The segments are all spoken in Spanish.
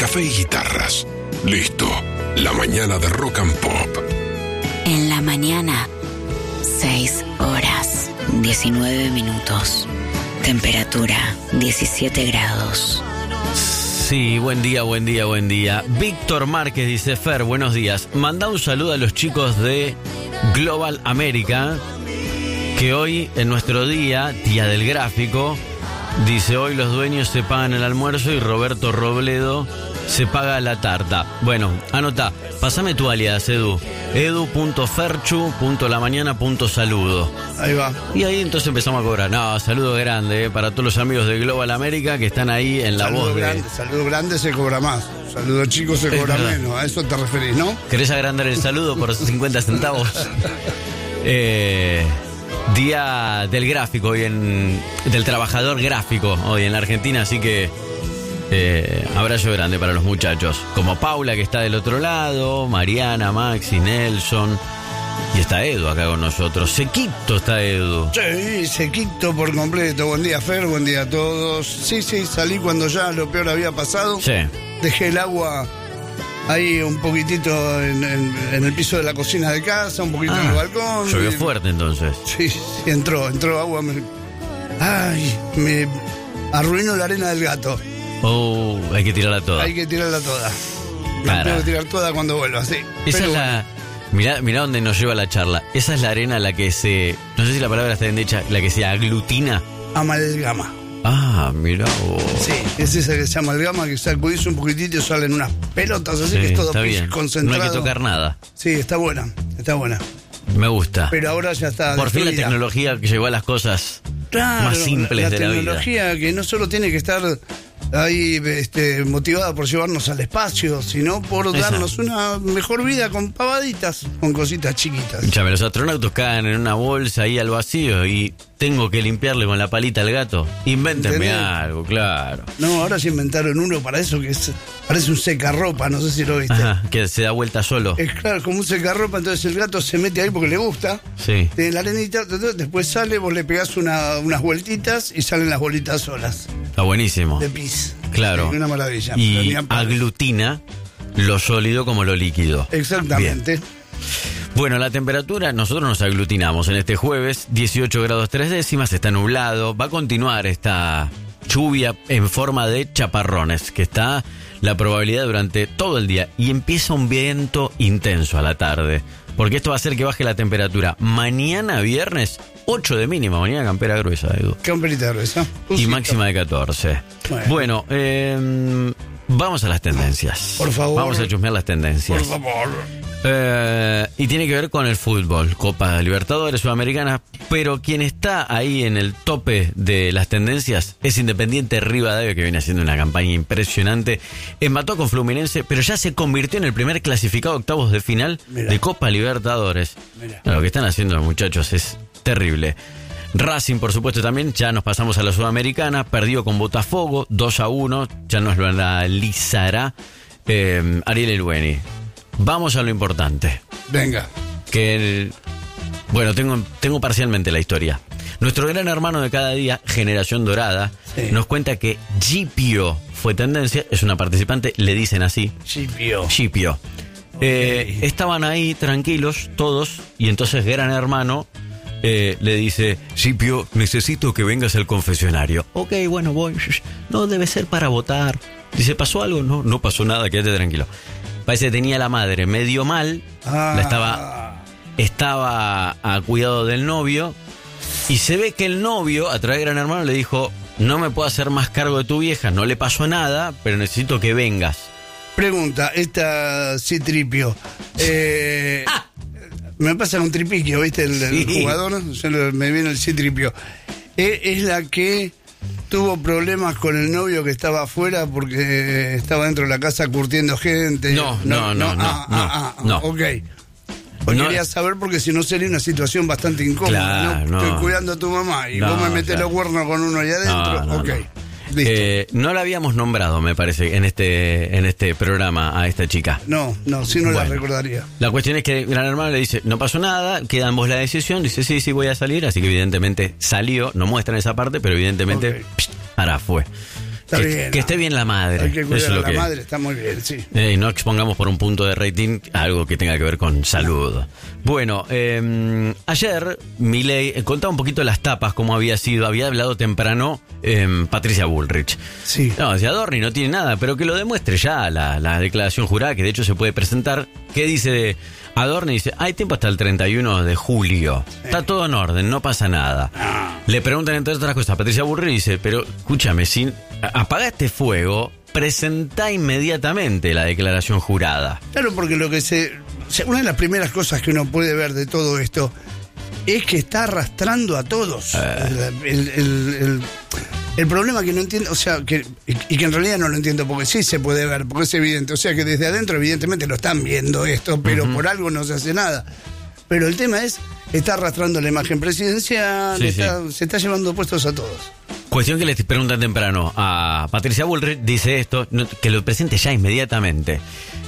café y guitarras. Listo, la mañana de Rock and Pop. En la mañana, 6 horas, 19 minutos. Temperatura, 17 grados. Sí, buen día, buen día, buen día. Víctor Márquez dice: Fer, buenos días. Manda un saludo a los chicos de Global America, que hoy, en nuestro día del gráfico, dice: hoy los dueños se pagan el almuerzo y Roberto Robledo se paga la tarta. Bueno, anota, pasame tu alias, Edu. edu.ferchu.lamañana.saludo. Ahí va. Y ahí entonces empezamos a cobrar. No, saludo grande para todos los amigos de Global America que están ahí en la voz de... Saludo grande se cobra más. Saludo chico se cobra menos. A eso te referís, ¿no? ¿Querés agrandar el saludo por 50 centavos? Día del gráfico hoy del trabajador gráfico hoy en la Argentina, así que abrazo grande para los muchachos, como Paula, que está del otro lado, Mariana, Maxi, Nelson, y está Edu acá con nosotros. Sequito está Edu. Sí, sequito por completo. Buen día, Fer, buen día a todos. Sí, salí cuando ya lo peor había pasado. Sí. Dejé el agua ahí un poquitito en el piso de la cocina de casa, un poquito en el balcón. Llovió fuerte entonces. Sí, entró agua. Me arruinó la arena del gato. Hay que tirarla toda. Hay que tirarla toda. La tengo que tirar toda cuando vuelva, sí. Esa es la... Mirá dónde nos lleva la charla. Esa es la arena la que se... No sé si la palabra está bien dicha. La que se aglutina. Amalgama. Mirá vos. Sí, es esa que se llama amalgama, que sacudís un poquitito y salen unas pelotas, así que es todo está bien. concentrado. No hay que tocar nada. Sí, está buena. Me gusta. Pero ahora ya está. Por fin la tecnología que llegó a las cosas más simples de la vida. La tecnología que no solo tiene que estar ahí motivada por llevarnos al espacio, sino por darnos una mejor vida con pavaditas, con cositas chiquitas. Escúchame, los astronautas caen en una bolsa ahí al vacío y tengo que limpiarle con la palita al gato. Invéntenme algo, claro. No, ahora se inventaron uno para eso que parece un secarropa, no sé si lo viste. Ajá, que se da vuelta solo. Es claro, como un secarropa, entonces el gato se mete ahí porque le gusta. Sí. Tiene la arenita, después sale, vos le pegás unas vueltitas y salen las bolitas solas. Está buenísimo. De pis. Claro. Sí, una maravilla. Y aglutina lo sólido como lo líquido. Exactamente. Bien. Bueno, la temperatura, nosotros nos aglutinamos en este jueves, 18 grados 3 décimas, está nublado, va a continuar esta lluvia en forma de chaparrones, que está la probabilidad durante todo el día, y empieza un viento intenso a la tarde, porque esto va a hacer que baje la temperatura. Mañana viernes, 8 de mínima, mañana campera gruesa, Edu. Camperita gruesa. Y máxima de 14. Bueno, vamos a las tendencias. Por favor. Vamos a chusmear las tendencias. Por favor. Y tiene que ver con el fútbol, Copa Libertadores, Sudamericana, pero quien está ahí en el tope de las tendencias es Independiente Rivadavia, que viene haciendo una campaña impresionante. Empató con Fluminense, pero ya se convirtió en el primer clasificado a octavos de final de Copa Libertadores. Lo que están haciendo los muchachos es terrible. Racing, por supuesto, también, ya nos pasamos a la Sudamericana, perdió con Botafogo 2-1, ya nos lo analizará Ariel Elweni. Vamos a lo importante. Venga. Bueno, tengo parcialmente la historia. Nuestro gran hermano de cada día, Generación Dorada, nos cuenta que Gipio fue tendencia, es una participante, le dicen así. Gipio. Estaban ahí tranquilos todos y entonces Gran Hermano le dice: Gipio, necesito que vengas al confesionario. Ok, bueno, voy. No, debe ser para votar. Dice: ¿pasó algo? No pasó nada, quédate tranquilo. Parece que tenía la madre medio mal, estaba a cuidado del novio, y se ve que el novio, a través de Gran Hermano, le dijo: no me puedo hacer más cargo de tu vieja, no le pasó nada, pero necesito que vengas. Pregunta, esta Citripio, me pasa con Tripiquio, ¿viste? El jugador, me viene el Citripio. Es la que tuvo problemas con el novio que estaba afuera porque estaba dentro de la casa curtiendo gente. No. Ok. Quería saber porque si no sería una situación bastante incómoda. Claro, ¿no? Estoy cuidando a tu mamá y vos me metés los cuernos con uno ahí adentro. Listo. No la habíamos nombrado, me parece, en este programa a esta chica. No, si no la recordaría. La cuestión es que Gran Hermano le dice: no pasó nada, queda en vos la decisión. Dice: sí, voy a salir. Así que evidentemente salió, no muestran esa parte, pero evidentemente ahora fue. Que esté bien la madre. Hay que cuidar eso es a lo la que... madre, está muy bien, sí. Y no expongamos por un punto de rating algo que tenga que ver con salud. Bueno, ayer Milei contaba un poquito las tapas, cómo había sido. Había hablado temprano Patricia Bullrich. Sí. No, si Adorni no tiene nada, pero que lo demuestre ya la declaración jurada, que de hecho se puede presentar. ¿Qué dice Adorni? Dice, hay tiempo hasta el 31 de julio. Está todo en orden, no pasa nada. Le preguntan entre otras cosas a Patricia Bullrich y dice, pero escúchame, si apaga este fuego, presentá inmediatamente la declaración jurada. Claro, porque una de las primeras cosas que uno puede ver de todo esto es que está arrastrando a todos. El problema que no entiendo, o sea, que en realidad no lo entiendo, porque sí se puede ver, porque es evidente. O sea, que desde adentro evidentemente lo están viendo esto, pero por algo no se hace nada. Pero el tema es, está arrastrando la imagen presidencial, se está llevando puestos a todos. Cuestión que le preguntan temprano a Patricia Bullrich, dice esto, que lo presente ya inmediatamente.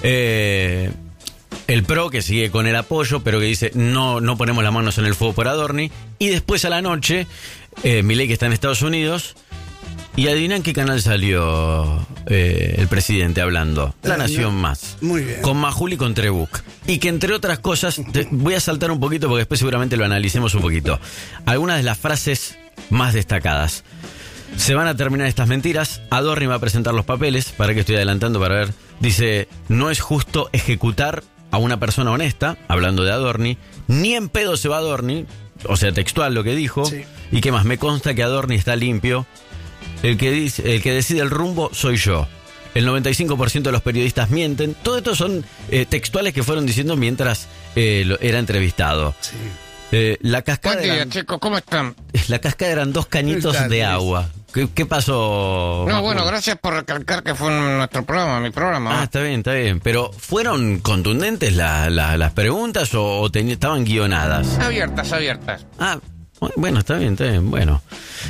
El PRO, que sigue con el apoyo, pero que dice, no ponemos las manos en el fuego por Adorni. Y después a la noche, Milei, que está en Estados Unidos, y adivinan qué canal salió el presidente hablando. La Nación Más. Muy bien. Con Majul y con Trebuch. Y que entre otras cosas, voy a saltar un poquito porque después seguramente lo analicemos un poquito. Algunas de las frases más destacadas. Se van a terminar estas mentiras. Adorni va a presentar los papeles. Para que estoy adelantando para ver. Dice, no es justo ejecutar a una persona honesta, hablando de Adorni. Ni en pedo se va Adorni. O sea, textual lo que dijo. Sí. Y qué más, me consta que Adorni está limpio. El que decide el rumbo soy yo. El 95% de los periodistas mienten. Todo esto son textuales que fueron diciendo mientras era entrevistado. Sí. La cascada. Buen día, chicos, ¿cómo están? La cascada eran 2 cañitos de agua. ¿Qué pasó? No, bueno, gracias por recalcar que fue nuestro programa, mi programa. Ah, está bien. Pero ¿fueron contundentes las preguntas o estaban guionadas? Abiertas. Ah, bueno, está bien. Bueno.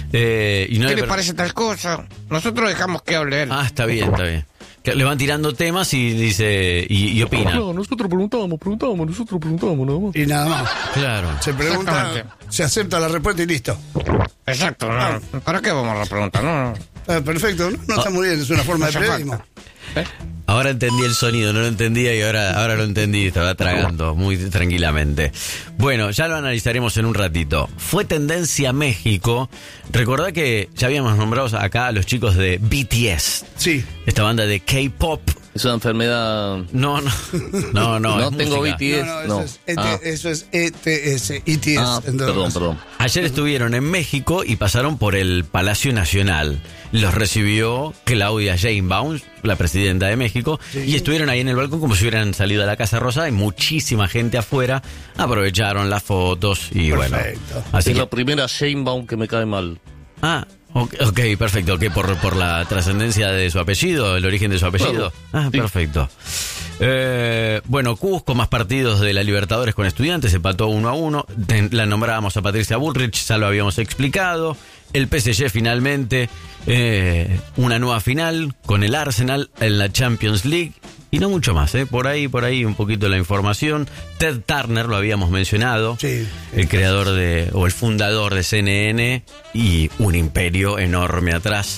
Y no ¿Qué les parece tal cosa? Nosotros dejamos que hable él. Ah, está bien. Que le van tirando temas y dice y opina. No, nosotros preguntamos nada más. Y nada más. Claro. Se pregunta, se acepta la respuesta y listo. Exacto, no. ¿Para qué vamos a la pregunta? No. Perfecto, no está muy bien, es una forma de periodismo. Ahora entendí el sonido, no lo entendía y ahora lo entendí, estaba tragando muy tranquilamente. Bueno, ya lo analizaremos en un ratito. Fue tendencia México. Recordá que ya habíamos nombrado acá a los chicos de BTS. Sí. Esta banda de K-pop. Es una enfermedad. No. No es tengo música. BTS. Eso es ETS. Perdón. Ayer estuvieron en México y pasaron por el Palacio Nacional. Los recibió Claudia Sheinbaum, la presidenta de México, y estuvieron ahí en el balcón como si hubieran salido a la Casa Rosada. Hay muchísima gente afuera, aprovecharon las fotos y Perfecto. bueno. Así Es que, la primera Sheinbaum que me cae mal. ok, perfecto. ¿Qué, por la trascendencia de su apellido, el origen de su apellido? Claro, sí. Perfecto. Bueno, Cusco, más partidos de la Libertadores con Estudiantes, empató 1-1. La nombrábamos a Patricia Bullrich, ya lo habíamos explicado. El PSG finalmente, una nueva final con el Arsenal en la Champions League. Y no mucho más, por ahí un poquito la información. Ted Turner, lo habíamos mencionado, Sí. el creador o el fundador de CNN y un imperio enorme atrás.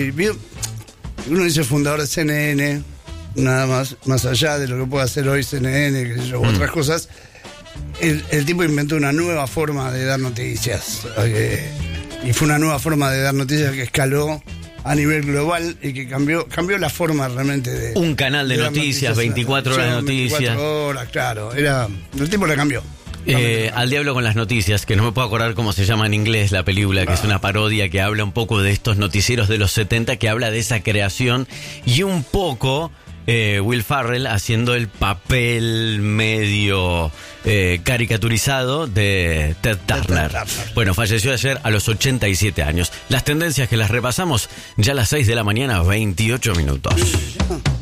Uno dice fundador de CNN, nada más allá de lo que puede hacer hoy CNN, que yo, otras cosas. El tipo inventó una nueva forma de dar noticias. Y fue una nueva forma de dar noticias que escaló a nivel global y que cambió la forma realmente de... Un canal de dar noticias, 24 horas de noticias. 24 horas, claro. El tipo la cambió. Al diablo con las noticias, que no me puedo acordar cómo se llama en inglés la película, que es una parodia que habla un poco de estos noticieros de los 70, que habla de esa creación y un poco... Will Ferrell haciendo el papel medio caricaturizado de Ted Turner. Bueno, falleció ayer a los 87 años. Las tendencias que las repasamos ya a las 6 de la mañana, 28 minutos.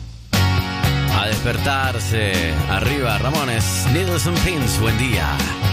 A despertarse. Arriba, Ramones. Needles and Pins, buen día.